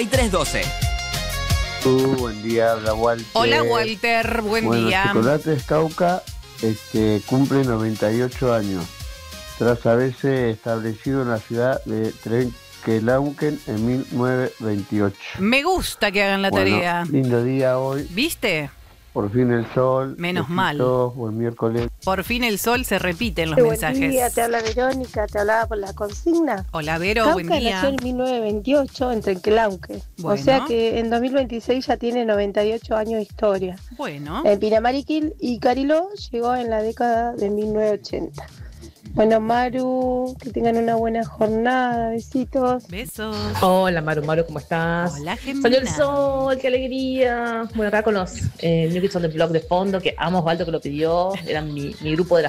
312. Buen día, habla Walter. Hola Walter, buen día. Chocolates Cauca cumple 98 años, tras haberse establecido en la ciudad de Trenquelauquen en 1928. Me gusta que hagan la tarea. Lindo día hoy. ¿Viste? Por fin el sol. Menos besitos, buen miércoles. Por fin el sol, se repiten los Buen mensajes. día, te habla Verónica, te hablaba por la consigna. Hola Vero, Cauca buen día. nació en 1928 en Trenquelauquen. Bueno. O sea que en 2026 ya tiene 98 años de historia. Bueno. En Pinamariquil y Cariló llegó en la década de 1980. Bueno, Maru, que tengan una buena jornada. Besitos. Besos. Hola Maru, ¿cómo estás? Hola, Gemina. Salió el sol, qué alegría. Bueno, acá con los New Kids on the Block de fondo, que amo Osvaldo que lo pidió. Eran mi grupo de